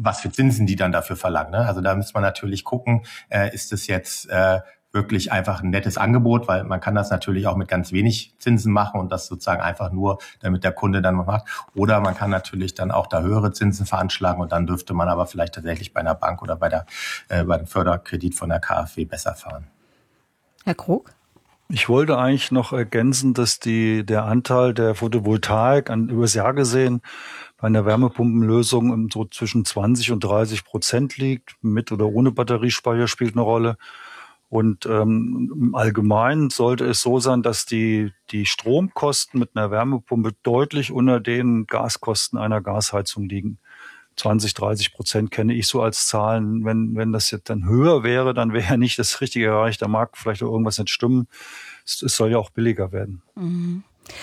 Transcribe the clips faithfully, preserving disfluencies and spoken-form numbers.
was für Zinsen die dann dafür verlangen. Ne? Also da müsste man natürlich gucken, äh, ist es jetzt äh, wirklich einfach ein nettes Angebot, weil man kann das natürlich auch mit ganz wenig Zinsen machen und das sozusagen einfach nur, damit der Kunde dann macht. Oder man kann natürlich dann auch da höhere Zinsen veranschlagen und dann dürfte man aber vielleicht tatsächlich bei einer Bank oder bei der äh, bei dem Förderkredit von der KfW besser fahren. Herr Krug? Ich wollte eigentlich noch ergänzen, dass die, der Anteil der Photovoltaik an, übers Jahr gesehen bei einer Wärmepumpenlösung so zwischen zwanzig und dreißig Prozent liegt. Mit oder ohne Batteriespeicher spielt eine Rolle. Und ähm, im Allgemeinen sollte es so sein, dass die, die Stromkosten mit einer Wärmepumpe deutlich unter den Gaskosten einer Gasheizung liegen. zwanzig, dreißig Prozent kenne ich so als Zahlen. Wenn, wenn das jetzt dann höher wäre, dann wäre ja nicht das Richtige erreicht. Da mag vielleicht auch irgendwas nicht stimmen. Es, es soll ja auch billiger werden. Mhm.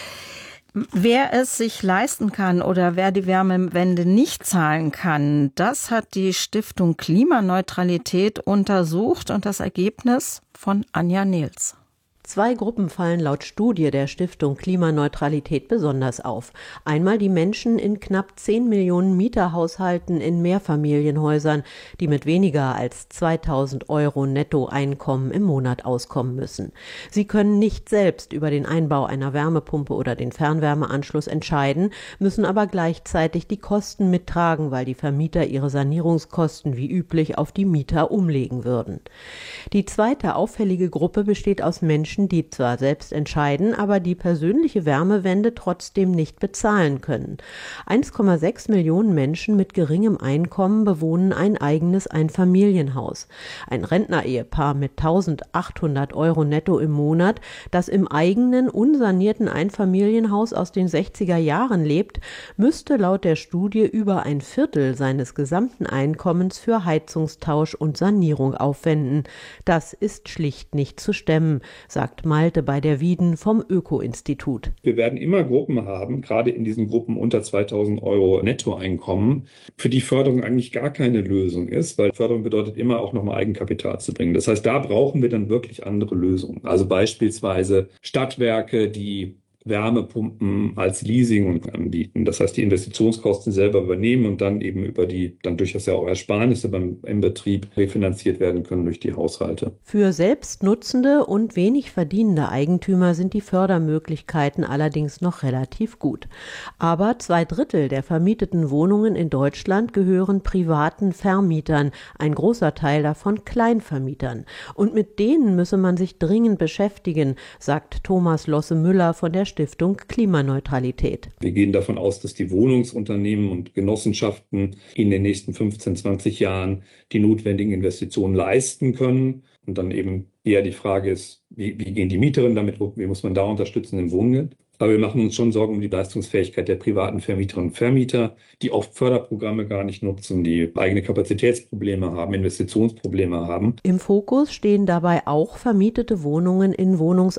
Wer es sich leisten kann oder wer die Wärmewende nicht zahlen kann, das hat die Stiftung Klimaneutralität untersucht und das Ergebnis von Anja Nils. Zwei Gruppen fallen laut Studie der Stiftung Klimaneutralität besonders auf. Einmal die Menschen in knapp zehn Millionen Mieterhaushalten in Mehrfamilienhäusern, die mit weniger als zweitausend Euro Nettoeinkommen im Monat auskommen müssen. Sie können nicht selbst über den Einbau einer Wärmepumpe oder den Fernwärmeanschluss entscheiden, müssen aber gleichzeitig die Kosten mittragen, weil die Vermieter ihre Sanierungskosten wie üblich auf die Mieter umlegen würden. Die zweite auffällige Gruppe besteht aus Menschen, die zwar selbst entscheiden, aber die persönliche Wärmewende trotzdem nicht bezahlen können. eins Komma sechs Millionen Menschen mit geringem Einkommen bewohnen ein eigenes Einfamilienhaus. Ein Rentnerehepaar mit eintausendachthundert Euro netto im Monat, das im eigenen, unsanierten Einfamilienhaus aus den sechziger Jahren lebt, müsste laut der Studie über ein Viertel seines gesamten Einkommens für Heizungstausch und Sanierung aufwenden. Das ist schlicht nicht zu stemmen, sagt Malte bei der Wieden vom Öko-Institut. Wir werden immer Gruppen haben, gerade in diesen Gruppen unter zweitausend Euro Nettoeinkommen, für die Förderung eigentlich gar keine Lösung ist, weil Förderung bedeutet immer auch nochmal Eigenkapital zu bringen. Das heißt, da brauchen wir dann wirklich andere Lösungen. Also beispielsweise Stadtwerke, die Wärmepumpen als Leasing anbieten. Das heißt, die Investitionskosten selber übernehmen und dann eben über die dann durchaus ja auch Ersparnisse beim, im Betrieb refinanziert werden können durch die Haushalte. Für selbstnutzende und wenig verdienende Eigentümer sind die Fördermöglichkeiten allerdings noch relativ gut. Aber zwei Drittel der vermieteten Wohnungen in Deutschland gehören privaten Vermietern, ein großer Teil davon Kleinvermietern. Und mit denen müsse man sich dringend beschäftigen, sagt Thomas Losse-Müller von der Stiftung Klimaneutralität. Wir gehen davon aus, dass die Wohnungsunternehmen und Genossenschaften in den nächsten fünfzehn, zwanzig Jahren die notwendigen Investitionen leisten können. Und dann eben eher die Frage ist, wie, wie gehen die Mieterinnen damit um, wie muss man da unterstützen im Wohngeld? Aber wir machen uns schon Sorgen um die Leistungsfähigkeit der privaten Vermieterinnen und Vermieter, die oft Förderprogramme gar nicht nutzen, die eigene Kapazitätsprobleme haben, Investitionsprobleme haben. Im Fokus stehen dabei auch vermietete Wohnungen in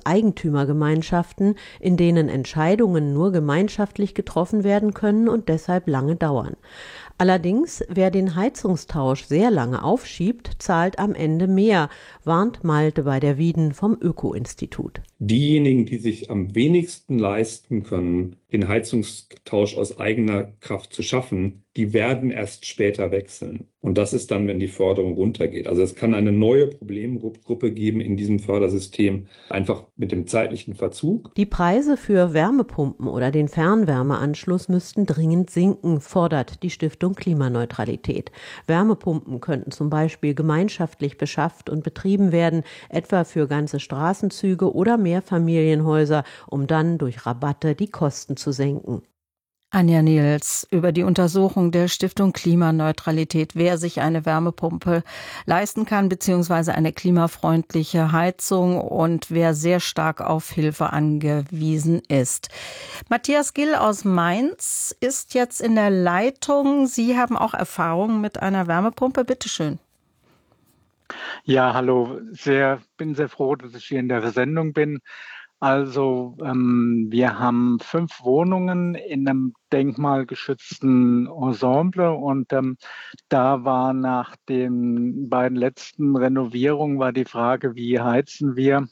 Wohnungseigentümergemeinschaften, in denen Entscheidungen nur gemeinschaftlich getroffen werden können und deshalb lange dauern. Allerdings, wer den Heizungstausch sehr lange aufschiebt, zahlt am Ende mehr, warnt Malte bei der Wieden vom Öko-Institut. Diejenigen, die sich am wenigsten leisten können, den Heizungstausch aus eigener Kraft zu schaffen, die werden erst später wechseln. Und das ist dann, wenn die Förderung runtergeht. Also es kann eine neue Problemgruppe geben in diesem Fördersystem, einfach mit dem zeitlichen Verzug. Die Preise für Wärmepumpen oder den Fernwärmeanschluss müssten dringend sinken, fordert die Stiftung Klimaneutralität. Wärmepumpen könnten zum Beispiel gemeinschaftlich beschafft und betrieben werden, etwa für ganze Straßenzüge oder Mehrfamilienhäuser, um dann durch Rabatte die Kosten zu senken. Anja Nils über die Untersuchung der Stiftung Klimaneutralität, wer sich eine Wärmepumpe leisten kann, beziehungsweise eine klimafreundliche Heizung und wer sehr stark auf Hilfe angewiesen ist. Matthias Gill aus Mainz ist jetzt in der Leitung. Sie haben auch Erfahrung mit einer Wärmepumpe. Bitte schön. Ja, hallo. Sehr, bin sehr froh, dass ich hier in der Sendung bin. Also ähm, wir haben fünf Wohnungen in einem denkmalgeschützten Ensemble und ähm, da war nach den beiden letzten Renovierungen war die Frage, wie heizen wir.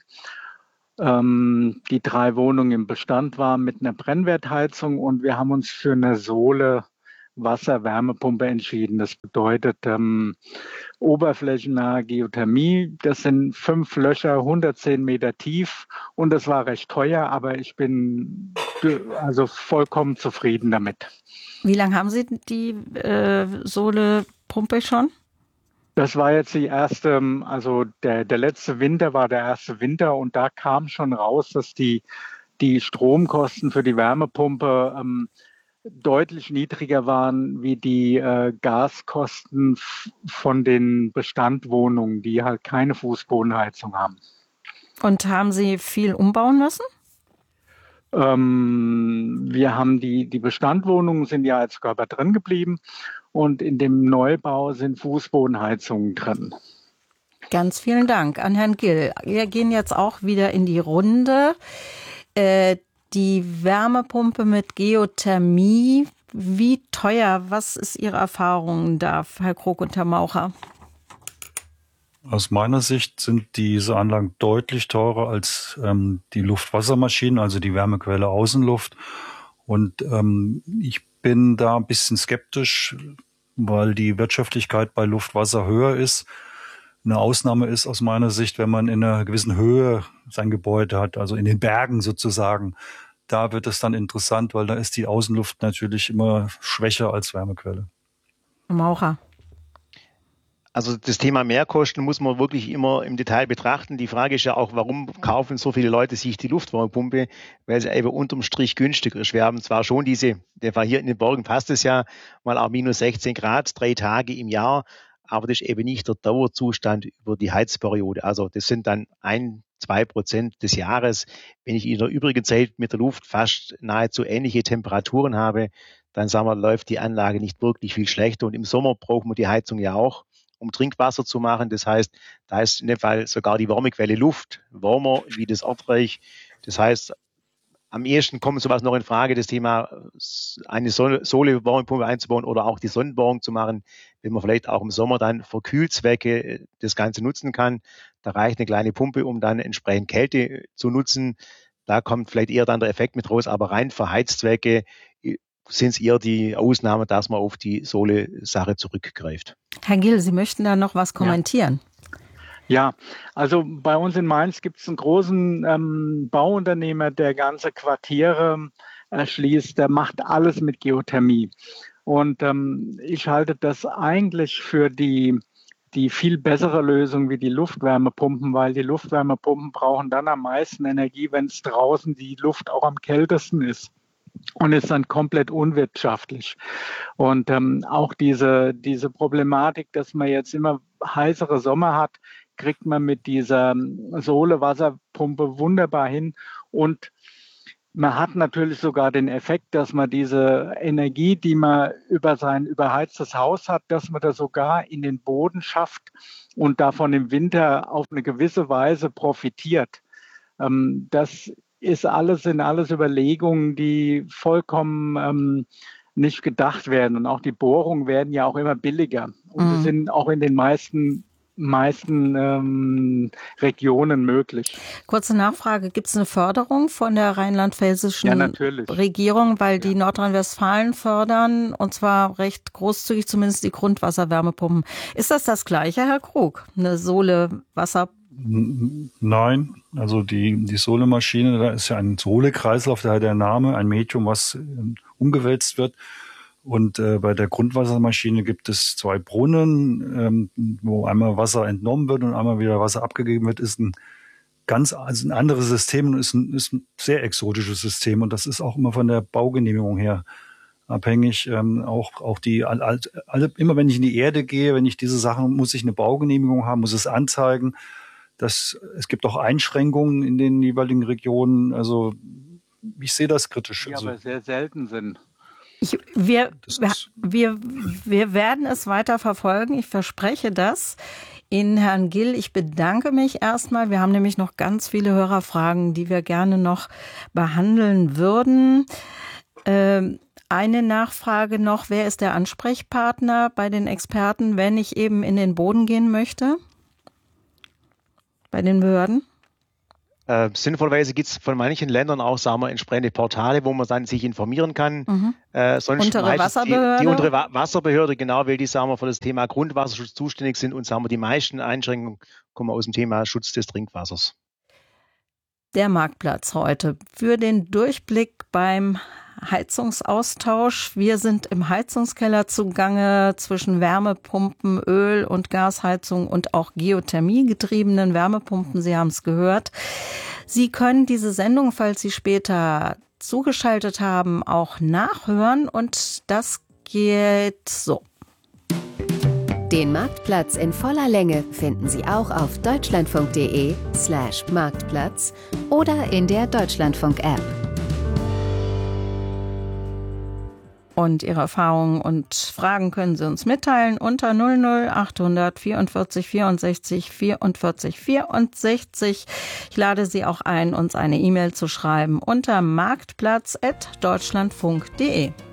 Ähm, die drei Wohnungen im Bestand waren mit einer Brennwertheizung und wir haben uns für eine Sohle Wasserwärmepumpe entschieden. Das bedeutet ähm, oberflächennahe Geothermie. Das sind fünf Löcher, hundertzehn Meter tief und das war recht teuer, aber ich bin also vollkommen zufrieden damit. Wie lange haben Sie die äh, Sohle-Pumpe schon? Das war jetzt die erste, also der, der letzte Winter war der erste Winter und da kam schon raus, dass die, die Stromkosten für die Wärmepumpe ähm, deutlich niedriger waren wie die äh, Gaskosten f- von den Bestandwohnungen, die halt keine Fußbodenheizung haben. Und haben Sie viel umbauen müssen? Ähm, wir haben die, die Bestandwohnungen sind ja als Körper drin geblieben und in dem Neubau sind Fußbodenheizungen drin. Ganz vielen Dank an Herrn Gill. Wir gehen jetzt auch wieder in die Runde. Äh, die Wärmepumpe mit Geothermie, wie teuer? Was ist Ihre Erfahrung da, Herr Krog und Herr Maucher? Aus meiner Sicht sind diese Anlagen deutlich teurer als ähm, die Luftwassermaschinen, also die Wärmequelle Außenluft. Und ähm, ich bin da ein bisschen skeptisch, weil die Wirtschaftlichkeit bei Luftwasser höher ist. Eine Ausnahme ist aus meiner Sicht, wenn man in einer gewissen Höhe sein Gebäude hat, also in den Bergen sozusagen. Da wird es dann interessant, weil da ist die Außenluft natürlich immer schwächer als Wärmequelle. Maucher. Also das Thema Mehrkosten muss man wirklich immer im Detail betrachten. Die Frage ist ja auch, warum kaufen so viele Leute sich die Luftwärmepumpe? Weil sie eben unterm Strich günstiger ist. Wir haben zwar schon diese, der war hier in den Bergen passt es ja mal auch minus sechzehn Grad, drei Tage im Jahr, aber das ist eben nicht der Dauerzustand über die Heizperiode. Also das sind dann ein, zwei Prozent des Jahres. Wenn ich in der übrigen Zeit mit der Luft fast nahezu ähnliche Temperaturen habe, dann sagen wir, läuft die Anlage nicht wirklich viel schlechter. Und im Sommer brauchen wir die Heizung ja auch, um Trinkwasser zu machen. Das heißt, da ist in dem Fall sogar die Wärmequelle Luft wärmer wie das Erdreich. Das heißt, am ehesten kommt sowas noch in Frage, das Thema eine Sohle-Wärmepumpe einzubauen oder auch die Sonnenbohrung zu machen, wenn man vielleicht auch im Sommer dann für Kühlzwecke das Ganze nutzen kann. Da reicht eine kleine Pumpe, um dann entsprechend Kälte zu nutzen. Da kommt vielleicht eher dann der Effekt mit raus, aber rein für Heizzwecke sind es eher die Ausnahmen, dass man auf die Sohle-Sache zurückgreift. Herr Gill, Sie möchten da noch was kommentieren? Ja. Ja, also bei uns in Mainz gibt es einen großen ähm, Bauunternehmer, der ganze Quartiere erschließt, der macht alles mit Geothermie. Und ähm, ich halte das eigentlich für die, die viel bessere Lösung wie die Luftwärmepumpen, weil die Luftwärmepumpen brauchen dann am meisten Energie, wenn es draußen die Luft auch am kältesten ist. Und ist dann komplett unwirtschaftlich. Und ähm, auch diese, diese Problematik, dass man jetzt immer heißere Sommer hat, kriegt man mit dieser Sohle-Wasserpumpe wunderbar hin. Und man hat natürlich sogar den Effekt, dass man diese Energie, die man über sein überheiztes Haus hat, dass man das sogar in den Boden schafft und davon im Winter auf eine gewisse Weise profitiert. Ähm, das ist alles, sind alles Überlegungen, die vollkommen ähm, nicht gedacht werden. Und auch die Bohrungen werden ja auch immer billiger. Und mhm. sie sind auch in den meisten meisten ähm, Regionen möglich. Kurze Nachfrage, gibt es eine Förderung von der rheinland-pfälzischen ja, natürlich. Regierung, weil ja. die Nordrhein-Westfalen fördern, und zwar recht großzügig, zumindest die Grundwasserwärmepumpen. Ist das das Gleiche, Herr Krug? Eine Sohle-Wasser? Nein, also die, die Sohle-Maschine, da ist ja ein Sohle-Kreislauf, daher der Name, ein Medium, was äh, umgewälzt wird. Und äh, bei der Grundwassermaschine gibt es zwei Brunnen, ähm, wo einmal Wasser entnommen wird und einmal wieder Wasser abgegeben wird. Ist ein ganz also ein anderes System und ist ein, ist ein sehr exotisches System. Und das ist auch immer von der Baugenehmigung her abhängig. Ähm, auch auch die alle, alle, immer wenn ich in die Erde gehe, wenn ich diese Sachen, muss ich eine Baugenehmigung haben, muss es anzeigen. Das, es gibt auch Einschränkungen in den jeweiligen Regionen. Also ich sehe das kritisch. Die also, aber sehr selten sind. Ich, wir, wir, wir werden es weiter verfolgen, ich verspreche das. Ihnen, Herrn Gill, ich bedanke mich erstmal. Wir haben nämlich noch ganz viele Hörerfragen, die wir gerne noch behandeln würden. Ähm, eine Nachfrage noch, wer ist der Ansprechpartner bei den Experten, wenn ich eben in den Boden gehen möchte? Bei den Behörden? Äh, sinnvollerweise gibt es von manchen Ländern auch, sagen wir, entsprechende Portale, wo man dann sich informieren kann. Mhm. Äh, sonst untere Wasserbehörde? Die, die untere Wa- Wasserbehörde, genau, weil die, sagen wir, für das Thema Grundwasserschutz zuständig sind und, sagen wir, die meisten Einschränkungen kommen aus dem Thema Schutz des Trinkwassers. Der Marktplatz heute für den Durchblick beim Heizungsaustausch. Wir sind im Heizungskeller zugange zwischen Wärmepumpen, Öl- und Gasheizung und auch geothermiegetriebenen Wärmepumpen. Sie haben es gehört. Sie können diese Sendung, falls Sie später zugeschaltet haben, auch nachhören und das geht so. Den Marktplatz in voller Länge finden Sie auch auf deutschlandfunk.de slash Marktplatz oder in der Deutschlandfunk-App. Und Ihre Erfahrungen und Fragen können Sie uns mitteilen unter null null achthundert vierundvierzig vierundsechzig vierundvierzig vierundsechzig. Ich lade Sie auch ein, uns eine E-Mail zu schreiben unter marktplatz at deutschlandfunk punkt de.